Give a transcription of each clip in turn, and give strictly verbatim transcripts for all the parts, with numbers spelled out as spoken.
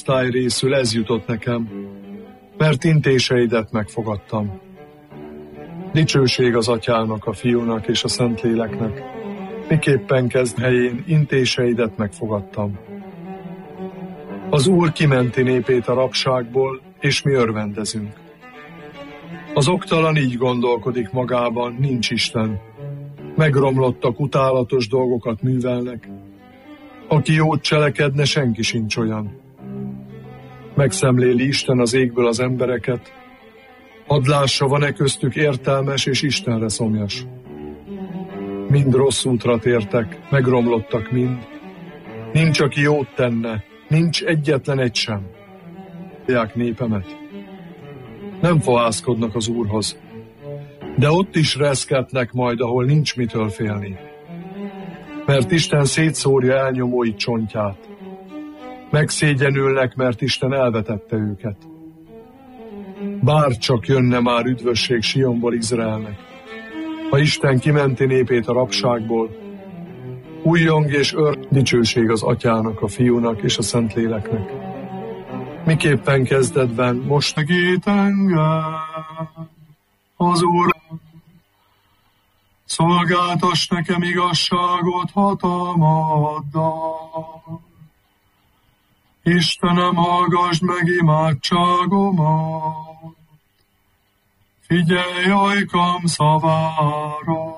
osztályrészül ez jutott nekem, mert intéseidet megfogadtam. Dicsőség az Atyának, a Fiúnak és a Szentléleknek, miképpen kezd helyén intéseidet megfogadtam. Az Úr kimenti népét a rabságból, és mi örvendezünk. Az oktalan így gondolkodik magában, nincs Isten. Megromlottak, utálatos dolgokat művelnek. Aki jót cselekedne, senki sincs olyan. Megszemléli Isten az égből az embereket. Hadd lássa, van-e köztük értelmes és Istenre szomjas. Mind rossz útra tértek, megromlottak mind. Nincs, aki jót tenne, nincs egyetlen egy sem. Ják népemet. Nem fohászkodnak az Úrhoz, de ott is reszketnek majd, ahol nincs mitől félni. Mert Isten szétszórja elnyomói csontját. Megszégyenülnek, mert Isten elvetette őket. Bár csak jönne már üdvösség Sionból Izraelnek, ha Isten kimenti népét a rabságból, újjong és ör, dicsőség az Atyának, a Fiúnak és a Szentléleknek. Miképpen kezdetben, most segít engem az Úr. Szolgáltass nekem igazságot hatalmaddal. Istenem, hallgassd meg imádságomat. Figyelj ajkam szavára.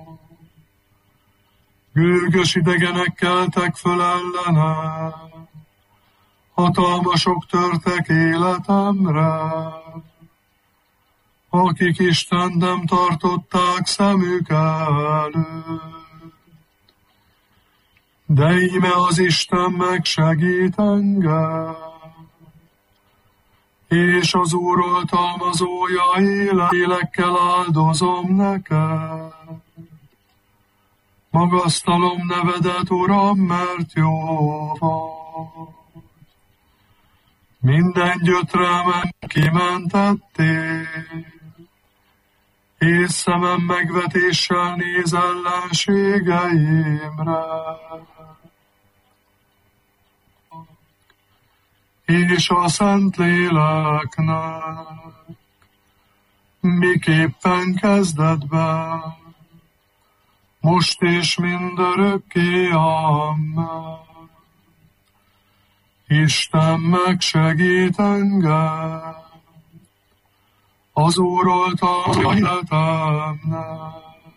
Gőgös idegenek keltek föl ellenem, hatalmasok törtek életemre, akik Istent nem tartották szemük előtt. De íme az Isten megsegít engem, és az Úr oltalmazója élekkel áldozom neked. Magasztalom nevedet, Uram, mert jó vagy. Minden gyötrelmen kimentettél, és szemem megvetéssel néz ellenségeimre. És a Szentléleknek miképpen kezdetben, most és mindörökké, amen. Isten megsegít engem, az Úr oltalma életemnek.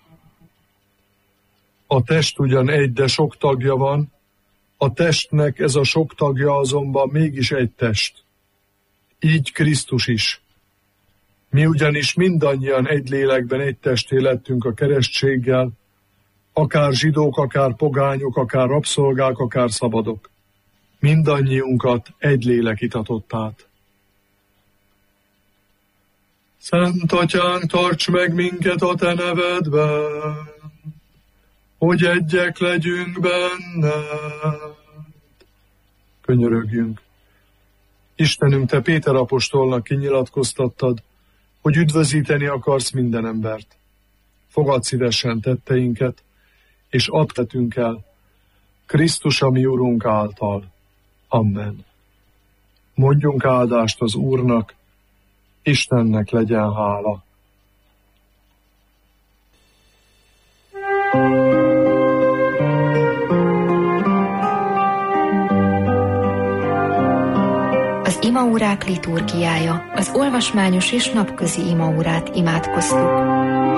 A test ugyan egy, de sok tagja van, a testnek ez a sok tagja azonban mégis egy test. Így Krisztus is. Mi ugyanis mindannyian egy lélekben egy testé lettünk a keresztséggel, akár zsidók, akár pogányok, akár rabszolgák, akár szabadok. Mindannyiunkat egy lélek itatott át. Szent Atyánk, tarts meg minket a te nevedben, hogy egyek legyünk benned. Könyörögjünk. Istenünk, te Péter apostolnak kinyilatkoztattad, hogy üdvözíteni akarsz minden embert. Fogadd szívesen tetteinket, és add tetünk el Krisztus, a mi Urunk által. Amen. Mondjunk áldást az Úrnak, Istennek legyen hála. Az imaórák liturgiája, az olvasmányos és napközi imaórát imádkoztuk.